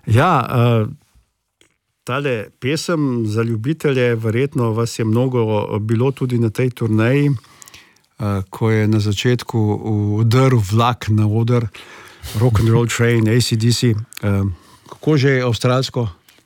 Tale pesem za ljubitelje, verjetno vas je mnogo bilo tudi na tej turneji, ko je na začetku udrl vlak na oder, Rock and Roll Train, AC/DC, kako že je avstralsko?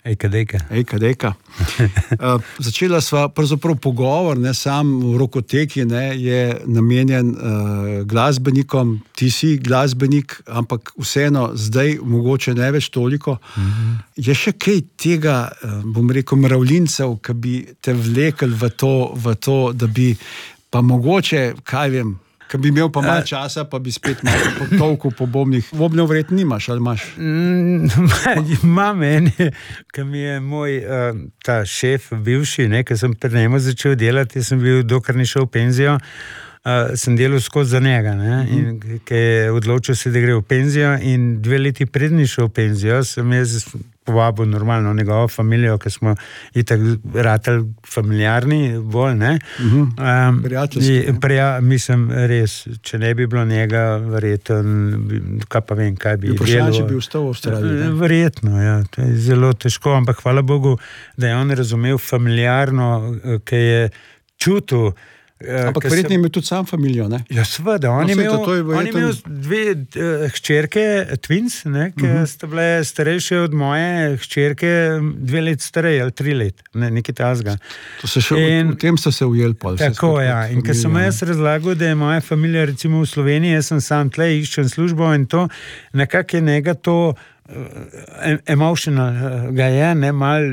Ejka. Začela sva pravzaprav pogovor, ne sam v Rokoteki, ne, je namenjen glasbenikom, ti si glasbenik, ampak vseeno zdaj mogoče ne več toliko. Je še kaj tega, bom rekel, mravljincev, ki bi te vlekli v to, da bi pa mogoče, kaj vem, ki bi imel pa malo časa, pa bi spet malo potolkal po bobnih. Bobne verjetno nimaš, ali imaš? Imam ene, ki mi je moj ta šef, bivši, ki sem pri njemu začel delati, sem bil, dokler ni šel v penzijo, sem delal skozi za njega, in ki je odločil se, da gre v penzijo, in 2 leti pred ni šel v penzijo, sem jaz povabil normalno njegovo familijo, ki smo itak ratali familiarni bolj, Prijateljski. Mislim, res, če ne bi bilo njega, verjetno, kaj pa vem, kaj bi delal. Če bi ostal v Avstraliji. Verjetno, ja, to je zelo težko, ampak hvala Bogu, da je on razumel familiarno, ki je čutil. Ampak verjetno je imel tudi sam familijo, ne? Ja, seveda, on je imel 2 hčerke, twins, ki sta bile starejše od moje hčerke, 2 let starej, ali 3 let, nekaj tasga. V tem so se ujeli pol. Tako, ja, in ko sem jaz razlagal, da je moja familija recimo v Sloveniji, jaz sem sam tle, iščem službo in to, nekako je njega to emotional ga je, mal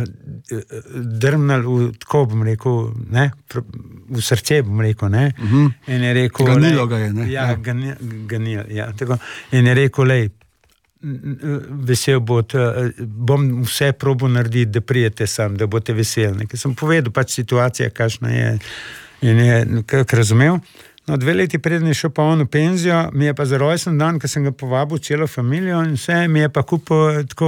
drmnal tako, bom rekel, v srce, bom rekel, in je rekel... Ganilo ga je, ne? Ja, ganilo, ja, tako. In je rekel, lej, vesel bom vse probal narediti, da prijete sam, da boste veselni. Ker sem povedal, pač situacija, kakšna je, in je kak razumel. No, 2 leti preden je šel pa on v penzijo, mi je pa za rojsten dan, ko sem ga povabil celo familijo in vse, mi je pa kupil tako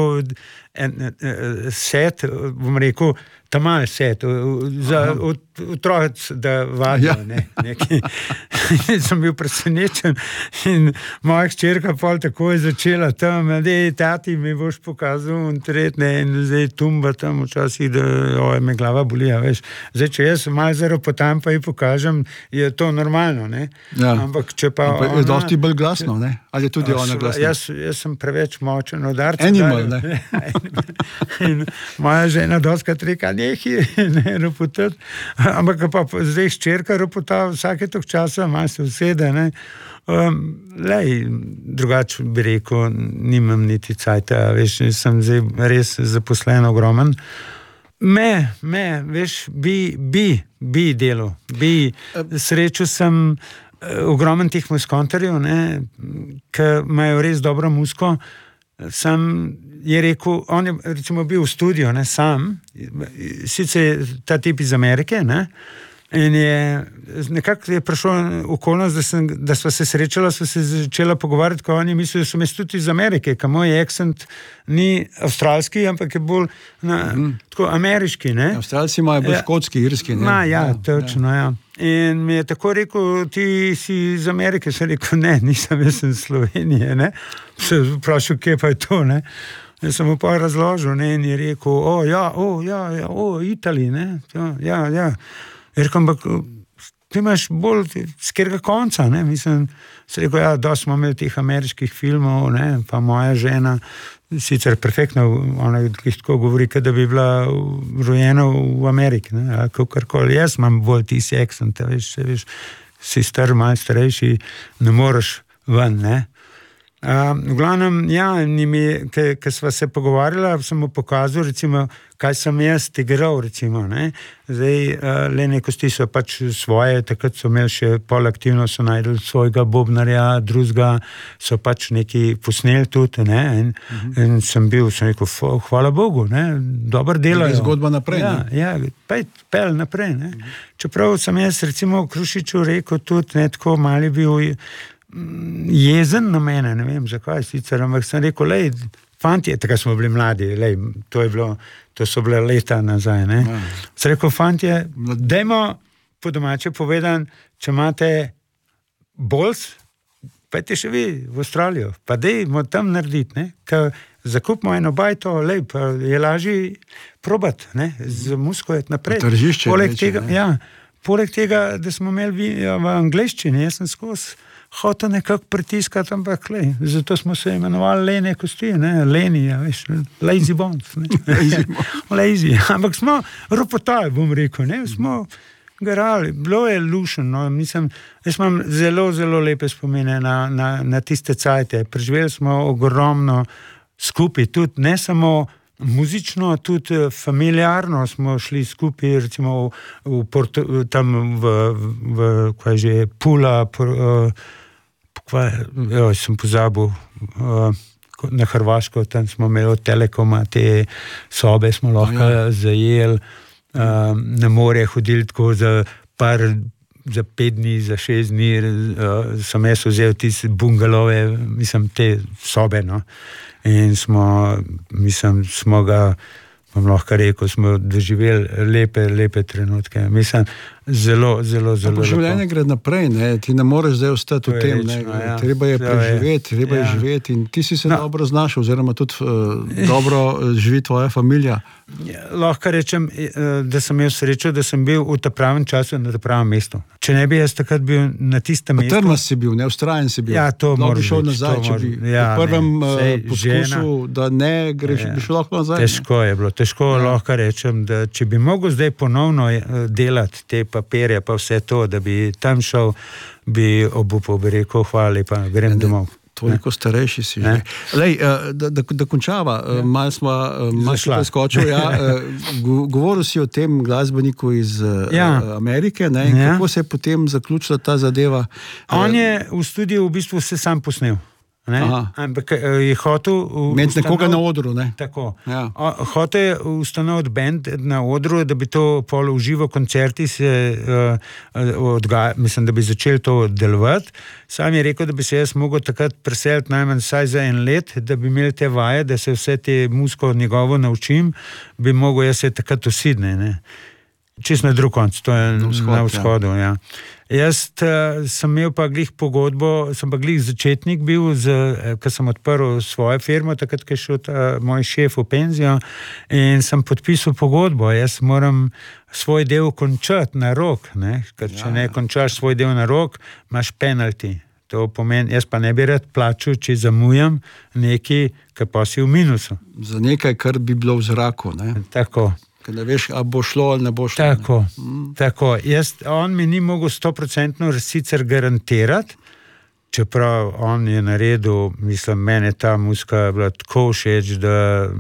set, bom rekel, tamal set, za otroc, da vadijo, nekaj. Sem bil presenečen in moja hčerka pol tako je začela tam, tati mi boš pokazal in zdaj tumba tam včasih, da me glava boli, veš. Zdaj, če jaz malo zaropotam, pa ji pokažem, je to normalno, ne? Ja. Ampak če pa je dosti bolj glasno, ne? Ali je tudi ona glasna? Jaz sem preveč močen udarc. Animal, ne? In moja žena dostikrat reka, nehi, ne ropotati. Ampak pa zdaj hčerka ropota vsake tok časa, malo se usede, ne. Drugače bi rekel, nimam niti cajta, veš, sem zdaj res zaposlen ogromen. Veš, bi delal, srečal sem ogromen teh muskontarjev, ki imajo res dobro musko. Je rekel, on je recimo bil v studiu, sam, sicer ta tip iz Amerike, in nekako je prišla okolnost, da sva se srečala, sva se začela pogovarjati, ko on je mislil, da so me tudi iz Amerike, ka moj accent ni avstralski, ampak je bolj tako ameriški, Avstralci imajo bolj škotski, irski, Ja, točno, ja. In mi je tako rekel, ti si iz Amerike, sem rekel, ne, nisem, jaz sem iz Slovenije, Se vprašal, kje pa je to, Jaz sem mu pa razložil, in je rekel, Italij, ja. Rekel, ampak ti imaš bolj z katerega konca, mislim, sem rekel, ja, dosti smo imeli teh ameriških filmov, pa moja žena, sicer perfektno, ona tako govori, da bi bila rojena v Ameriki, kakorkoli, jaz imam bolj tisti accent, veš, si star, malo starejši, ne moreš ven, v glavnem, ja, ko sva se pogovarjala, sem mu pokazal, recimo, kaj sem jaz igral, recimo, Zdaj, Lene kosti so pač svoje, takrat so imeli še polaktivno, so najdel svojega bobnarja, drugega, so pač neki posneli tudi, in sem rekel, hvala Bogu, dobro delajo. Je zgodba naprej, Ja, pel naprej, Čeprav sem jaz, recimo, Krušiču rekel tudi, tako mali bil jezen na mene, ne vem zakaj sicer, ampak sem rekel, fantje, tako smo bili mladi, to so bile leta nazaj, sem rekel, fantje, dajmo po domače povedan, če imate bols, pojďte še vi v Avstralijo, pa dajmo tam narediti, ker zakupimo eno bajto, pa je lažje probati, ne, z muziko je naprej. Tržišče Poleg tega, da smo imeli v angleščini, jaz sem skozi hotel nekako pritiskati, ampak zato smo se imenovali lene kosti, ne, leni, veš, lazy bones, ne. Lazy, ampak smo ropotaj, bom rekel, ne, smo garali, bilo je lušeno, jaz imam zelo, zelo lepe spomine na tiste cajte, preživeli smo ogromno skupaj, tudi ne samo muzično, tudi familiarno smo šli skupaj, recimo tam kaj že, Pula, sem pozabil, na Hrvaško, tam smo imeli od Telekoma, te sobe smo lahko zajeli, na morje hodili tako za 5 dni, za 6 dni, sem jaz vzel tiste bungalove, te sobe, no. In smo ga, bom lahko rekel, smo doživeli lepe trenutke. Zelo, zelo, zelo. Življenje gre naprej, ne? Ti ne moreš zdaj ostati v tem, ne? Treba je preživeti, treba je živeti in ti si se dobro znašel, oziroma tudi dobro živi tvoja familija. Lahko rečem, da sem imel srečo, da sem bil v ta pravem času na ta pravem mestu. Če ne bi jaz takrat bil na tistem mestu... Trmast si bil, neustrajen si bil. Ja, to mora biti. Šel nazaj, če bi v prvem poskusu, da ne greš, bi šel lahko nazaj. Težko je bilo, lahko rečem, da če bi mogel zdaj ponovno delati te papirje, pa vse to, da bi tam šel, bi obupal, bi rekel, hvala lepa, grem domov. Toliko starejši si že. Lej, da končava, malo smo preskočil. Govoril si o tem glasbeniku iz Amerike, ne? In kako se je potem zaključila ta zadeva? On je v studiu v bistvu se sam posnel. Ampak je hotel imeti nekoga na odru, ne? Tako. Hotel je ustanoviti band na odru, da bi to pol v živo koncerti da bi začeli to delovati. Sam je rekel, da bi se jaz mogel takrat preseliti najmanj vsaj za 1 let, da bi imeli te vaje, da se vse te muziko njegovo naučim, bi mogel jaz se takrat v Sydney, ne? Čisto na drug konc, to je na vzhodu, Jaz sem imel pa glih pogodbo, sem pa glih začetnik bil, ko sem odprl svojo firmo, takrat, ko je šel moj šef v penzijo in sem podpisal pogodbo. Jaz moram svoj del končati na rok, ne? Ker če ne končaš svoj del na rok, imaš penalty. To pomeni, jaz pa ne bi rad plačal, če zamujam nekaj, kar pa si v minusu. Za nekaj, kar bi bilo v zraku, ne? Tako. Ker ne veš, a bo šlo ali ne bo šlo. Tako. On mi ni mogel 100% sicer garantirati, čeprav on je naredil, mene ta muzika bila tako všeč, da,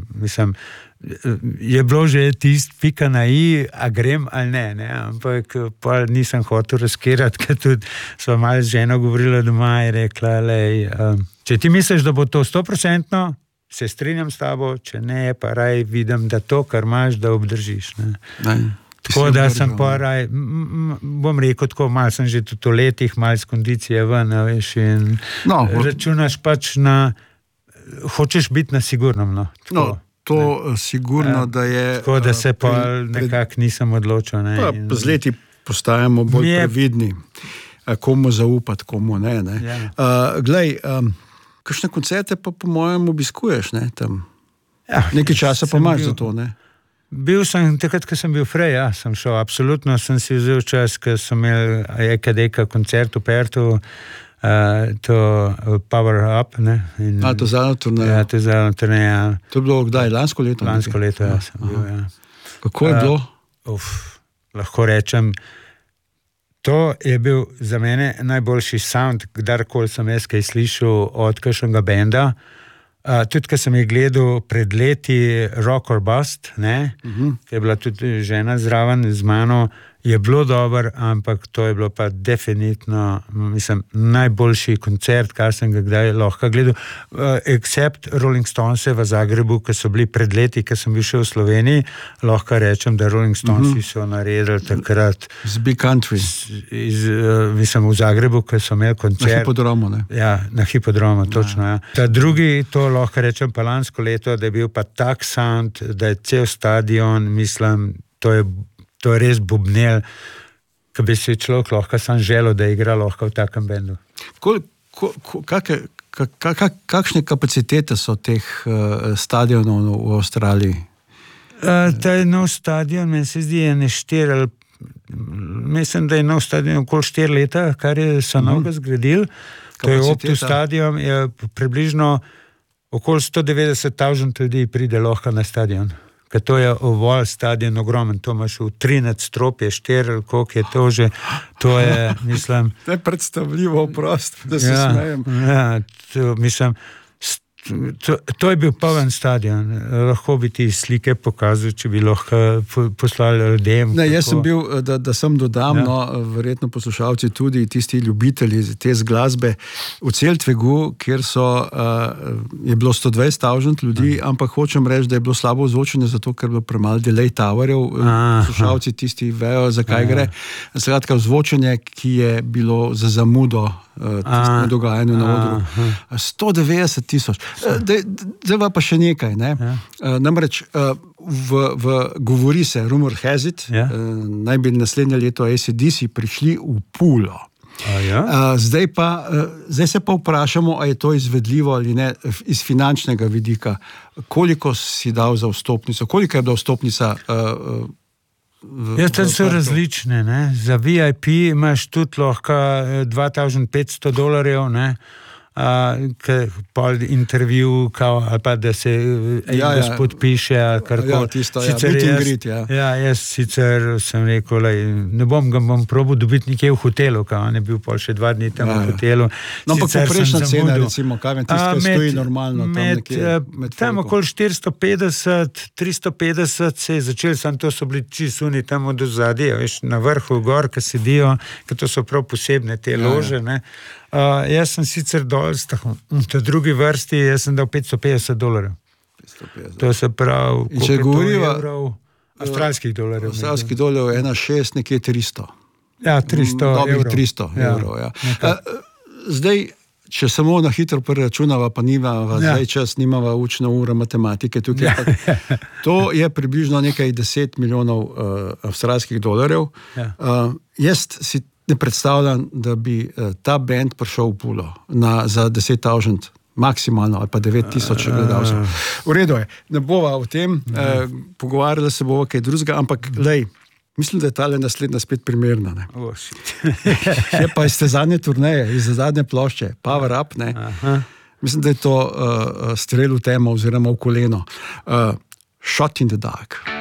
je bilo že pika na i, a grem ali ne, ampak pa nisem hotel riskirati, ker tudi sva malo z ženo govorila doma in rekla, če ti misliš, da bo to 100%, se strinjam s tabo, če ne, pa raj vidim, da to, kar imaš, da obdržiš. Tako da sem pa raj, bom rekel tako, malo sem že tudi v letih, malo z kondicije ven, veš, in računaš pač hočeš biti na sigurnem, To sigurno, da je... Tako da se pa nekako nisem odločil. Z leti postajamo bolj previdni, komu zaupati, komu ne. Glej, kakšne koncerte pa po mojem obiskuješ, ne, tam? Nekaj časa pa imaš za to, ne? Bil sem, takrat, ko sem bil Frej, sem šel, absolutno sem si vzel čas, ko sem imel EKDK koncert v Pertu, to Power Up, ne? To zadnjo turnejo? Ja, to zadnjo turnejo. To je bilo kdaj, lansko leto? Lansko leto, sem bil, Kako je bilo? Lahko rečem, to je bil za mene najboljši sound, kdarkoli sem jaz kaj slišal od kakšnega benda. Tudi, ko sem jih gledal pred leti Rock or Bust, ne, ki je bila tudi žena zraven z mano, je bilo dober, ampak to je bilo pa definitivno, najboljši koncert, kar sem ga kdaj lahko gledal, except Rolling Stones v Zagrebu, ki so bili pred leti, ko sem bil še v Sloveniji, lahko rečem, da Rolling Stonesi so naredili takrat z Big Country v Zagrebu, ko so imeli koncert na Hipodromu, ne? Ja, na Hipodromu, točno, ja. Ta drugi, to lahko rečem pa lansko leto, da je bil pa tak sound, da je cel stadion, to je res bubnel, ki bi si človek lahko sam želel, da igra lahko v takem bendu. kakšne kapacitete so teh stadionov v Avstraliji? Ta je nov stadion, meni se zdi, je neštiril. Mislim, da je nov stadion okoli 4 leta, kar so novega zgradili. To je Optus stadion, je približno okoli 190,000 ljudi pride lahko na stadion. Ker to je oval stadion ogromen, to imaš v 13 stropje, 4, koliko je to že, to je, mislim... Nepredstavljivo prost, da se smejem. Ja, to je bil poln stadion, lahko bi ti slike pokazal, če bi lahko poslali ljudem. Ne, jaz sem bil, da sem dodam, verjetno poslušalci tudi tisti ljubitelji te glasbe v Celtvegu, kjer je bilo 120,000 ljudi, ampak hočem reči, da je bilo slabo ozvočenje, zato ker je bilo premalo delay towerjev, poslušalci tisti vejo, zakaj gre. Skratka, ozvočenje, ki je bilo za zamudo tistemu dogajanju na odru. 190,000. Zdaj pa še nekaj. Ne? Namreč govori se, rumor has it, naj bi naslednje leto AC/DC prišli v Pulo. Zdaj se pa vprašamo, a je to izvedljivo ali ne iz finančnega vidika. Koliko si dal za vstopnico? Koliko je bila vstopnica? Te so različne, ne? Za VIP imaš tudi lahko $2,500, ne? Pol intervju, ali pa da se gospod piše, ali karkoli. Jaz sicer sem rekel, ne bom probal dobiti nekje v hotelu, on je bil pol še 2 dni tam v hotelu. No, ampak poprečna cena, recimo, kaj vem, tisto, ki stoji normalno tam nekje. Tam okoli 450, 350 se je začel, sam to so bili čisuni tam od ozadja, veš, na vrhu gor, ki sedijo, ker to so prav posebne te lože, ne. Jaz sem sicer dol, v tej drugi vrsti, jaz sem dal $550. To se pravi, koliko je to evrov? Australskih dolarjev. Australskih dolarjev 1,6, nekje 300. Ja, 300 evrov. 300 evrov, ja. Zdaj, če samo na hitro preračunava, pa zdaj čas nimava učno uro matematike tukaj. To je približno nekaj 10 milijonov avstralskih dolarjev. Jaz si ne predstavljam, da bi ta band prišel v Pulo za 10,000 maksimalno ali pa 9,000 gledalcev. V redu je, ne bova o tem, pogovarjala se bova kaj drugega, ampak mislim, da je tale naslednja spet primerna. Ne? Je pa iz te zadnje turneje, iz zadnje plošče, Power Up, ne? Mislim, da je to strel v temo oziroma v koleno. Shot in the Dark.